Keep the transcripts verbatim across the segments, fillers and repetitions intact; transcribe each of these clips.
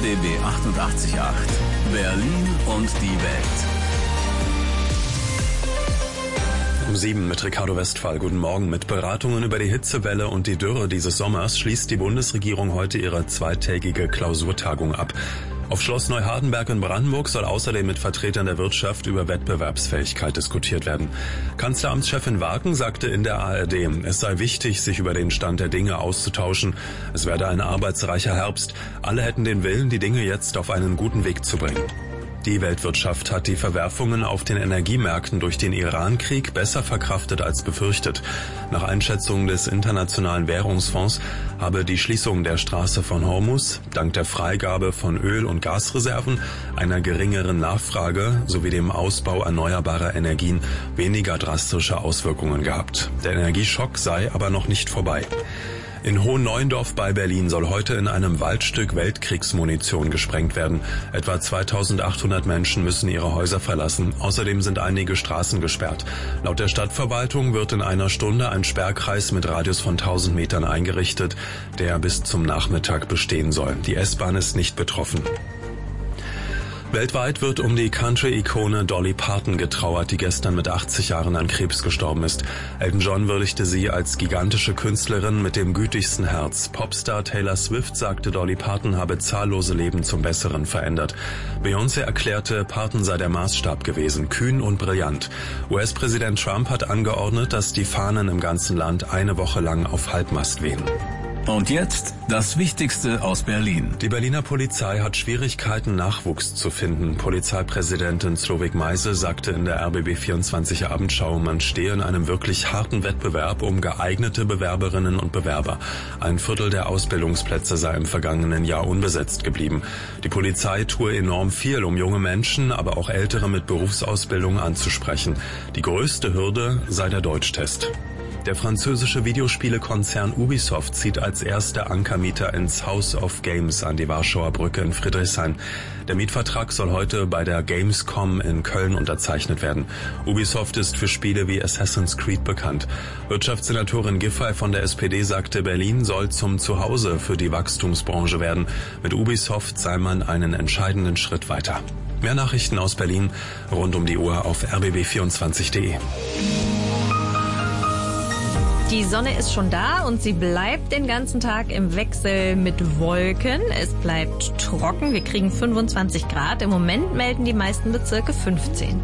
B B achtundachtzig Komma acht. Berlin und die Welt. Um sieben mit Ricardo Westphal. Guten Morgen. Mit Beratungen über die Hitzewelle und die Dürre dieses Sommers schließt die Bundesregierung heute ihre zweitägige Klausurtagung ab. Auf Schloss Neuhardenberg in Brandenburg soll außerdem mit Vertretern der Wirtschaft über Wettbewerbsfähigkeit diskutiert werden. Kanzleramtschefin Waken sagte in der A R D, es sei wichtig, sich über den Stand der Dinge auszutauschen. Es werde ein arbeitsreicher Herbst. Alle hätten den Willen, die Dinge jetzt auf einen guten Weg zu bringen. Die Weltwirtschaft hat die Verwerfungen auf den Energiemärkten durch den Iran-Krieg besser verkraftet als befürchtet. Nach Einschätzung des Internationalen Währungsfonds habe die Schließung der Straße von Hormuz dank der Freigabe von Öl- und Gasreserven, einer geringeren Nachfrage sowie dem Ausbau erneuerbarer Energien weniger drastische Auswirkungen gehabt. Der Energieschock sei aber noch nicht vorbei. In Hohenneuendorf bei Berlin soll heute in einem Waldstück Weltkriegsmunition gesprengt werden. Etwa zweitausendachthundert Menschen müssen ihre Häuser verlassen. Außerdem sind einige Straßen gesperrt. Laut der Stadtverwaltung wird in einer Stunde ein Sperrkreis mit Radius von tausend Metern eingerichtet, der bis zum Nachmittag bestehen soll. Die S-Bahn ist nicht betroffen. Weltweit wird um die Country-Ikone Dolly Parton getrauert, die gestern mit achtzig Jahren an Krebs gestorben ist. Elton John würdigte sie als gigantische Künstlerin mit dem gütigsten Herz. Popstar Taylor Swift sagte, Dolly Parton habe zahllose Leben zum Besseren verändert. Beyoncé erklärte, Parton sei der Maßstab gewesen, kühn und brillant. U S-Präsident Trump hat angeordnet, dass die Fahnen im ganzen Land eine Woche lang auf Halbmast wehen. Und jetzt das Wichtigste aus Berlin. Die Berliner Polizei hat Schwierigkeiten, Nachwuchs zu finden. Polizeipräsidentin Slowik Meisel sagte in der R B B vierundzwanzig Abendschau, man stehe in einem wirklich harten Wettbewerb um geeignete Bewerberinnen und Bewerber. Ein Viertel der Ausbildungsplätze sei im vergangenen Jahr unbesetzt geblieben. Die Polizei tue enorm viel, um junge Menschen, aber auch Ältere mit Berufsausbildung anzusprechen. Die größte Hürde sei der Deutschtest. Der französische Videospielekonzern Ubisoft zieht als erster Ankermieter ins House of Games an die Warschauer Brücke in Friedrichshain. Der Mietvertrag soll heute bei der Gamescom in Köln unterzeichnet werden. Ubisoft ist für Spiele wie Assassin's Creed bekannt. Wirtschaftssenatorin Giffey von der S P D sagte, Berlin soll zum Zuhause für die Wachstumsbranche werden. Mit Ubisoft sei man einen entscheidenden Schritt weiter. Mehr Nachrichten aus Berlin rund um die Uhr auf r b b vierundzwanzig punkt d e. Die Sonne ist schon da und sie bleibt den ganzen Tag im Wechsel mit Wolken. Es bleibt trocken. Wir kriegen fünfundzwanzig Grad. Im Moment melden die meisten Bezirke fünfzehn.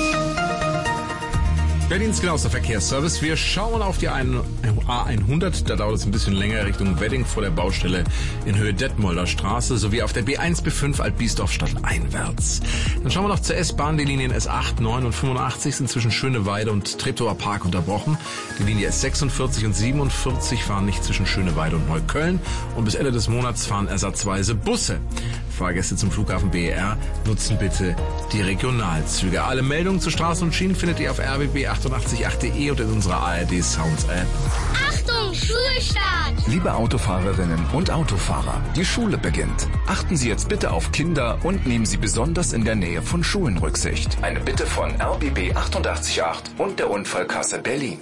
Berlins genauester Verkehrsservice. Wir schauen auf die A hundert. Da dauert es ein bisschen länger Richtung Wedding vor der Baustelle in Höhe Detmolder Straße sowie auf der B eins B fünf Altbiesdorf stadteinwärts. Dann schauen wir noch zur S-Bahn. Die Linien S acht, neun und fünfundachtzig sind zwischen Schöneweide und Treptower Park unterbrochen. Die Linie S sechsundvierzig und siebenundvierzig fahren nicht zwischen Schöneweide und Neukölln. Und bis Ende des Monats fahren ersatzweise Busse. Fahrgäste zum Flughafen B E R nutzen bitte die Regionalzüge. Alle Meldungen zu Straßen und Schienen findet ihr auf r b b achtundachtzig Punkt acht punkt d e und in unserer A R D Sounds App. Achtung, Schulstart! Liebe Autofahrerinnen und Autofahrer, die Schule beginnt. Achten Sie jetzt bitte auf Kinder und nehmen Sie besonders in der Nähe von Schulen Rücksicht. Eine Bitte von R B B achtundachtzig Punkt acht und der Unfallkasse Berlin.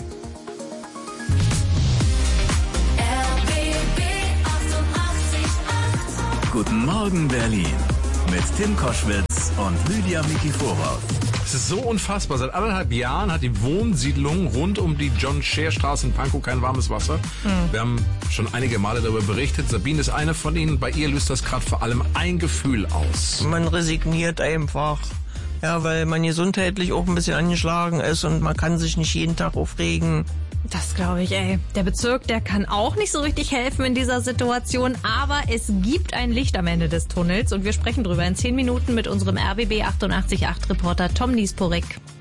Guten Morgen Berlin mit Tim Koschwitz und Lydia Mikiforov. Es ist so unfassbar. Seit anderthalb Jahren hat die Wohnsiedlung rund um die John-Scher-Straße in Pankow kein warmes Wasser. Mhm. Wir haben schon einige Male darüber berichtet. Sabine ist eine von ihnen. Bei ihr löst das gerade vor allem ein Gefühl aus. Man resigniert einfach. Ja, weil man gesundheitlich auch ein bisschen angeschlagen ist und man kann sich nicht jeden Tag aufregen. Das glaube ich, ey. Der Bezirk, der kann auch nicht so richtig helfen in dieser Situation, aber es gibt ein Licht am Ende des Tunnels und wir sprechen drüber in zehn Minuten mit unserem R B B achtundachtzig Punkt acht Reporter Tom Niesporek.